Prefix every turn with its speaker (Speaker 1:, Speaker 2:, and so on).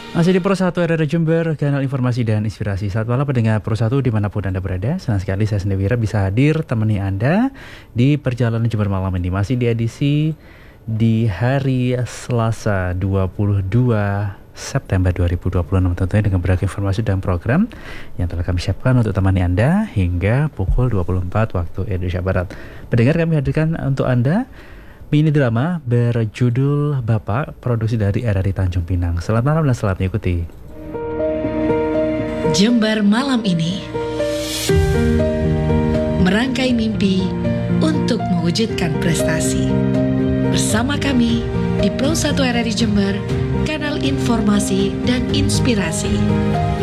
Speaker 1: Masih di Pro 1 RRI Jember, kanal informasi dan inspirasi. Saat malam pendengar Pro 1 dimanapun Anda berada. Senang sekali saya sendiri Wira bisa hadir temani Anda di perjalanan Jember malam ini. Masih di edisi di hari Selasa 22 September 2026 tentunya dengan beragam informasi dan program yang telah kami siapkan untuk temani Anda hingga pukul 24 waktu Indonesia Barat. Pendengar, kami hadirkan untuk Anda mini drama berjudul Bapak, produksi dari RRI Tanjung Pinang. Selamat malam dan selamat mengikuti.
Speaker 2: Jember malam ini merangkai mimpi untuk mewujudkan prestasi. Bersama kami di Pro 1 RRI Jember, kanal informasi dan inspirasi.